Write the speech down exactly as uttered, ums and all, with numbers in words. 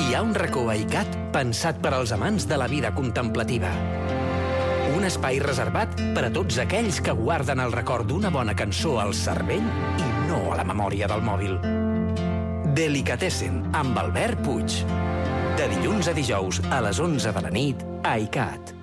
Hi ha un racó a ICAT pensat per als amants de la vida contemplativa. Un espai reservat per a tots aquells que guarden el record d'una bona cançó al cervell i no a la memòria del mòbil. Delicatessen, amb Albert Puig. De dilluns a dijous a les onze de la nit a ICAT.